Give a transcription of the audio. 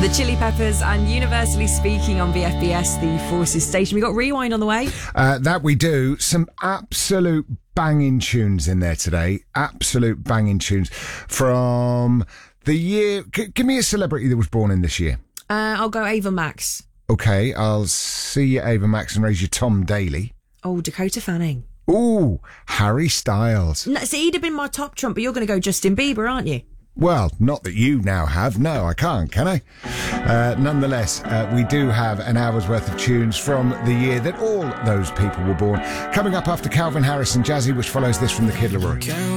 The Chili Peppers and Universally Speaking on VFBS, the Forces station. We got Rewind on the way. That we do. Some absolute banging tunes in there today. Absolute banging tunes from the year. Give me a celebrity that was born in this year. I'll go Ava Max. Okay, I'll see you, Ava Max, and raise you Tom Daly. Oh, Dakota Fanning. Ooh, Harry Styles. No, see, he'd have been my top trump, but you're going to go Justin Bieber, aren't you? Well, not that you now have. No, I can't, can I? Nonetheless, we do have an hour's worth of tunes from the year that all those people were born. Coming up after Calvin Harris and Jazzy, which follows this from the Kid Laroi.